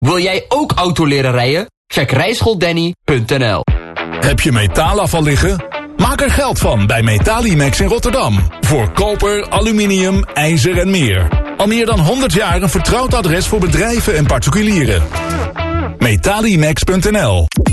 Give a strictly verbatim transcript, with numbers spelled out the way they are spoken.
Wil jij ook auto leren rijden? Check rijschooldanny punt n l. Heb je metaalafval liggen? Maak er geld van bij Metalimax in Rotterdam. Voor koper, aluminium, ijzer en meer. Al meer dan honderd jaar een vertrouwd adres voor bedrijven en particulieren. Metalimax punt n l